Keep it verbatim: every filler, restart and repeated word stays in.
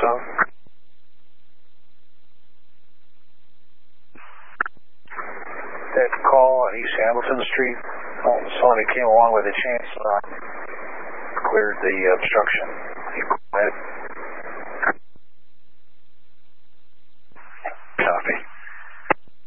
so. That call on East Hamilton Street, oh, somebody came along with a chainsaw, cleared the obstruction. You go ahead.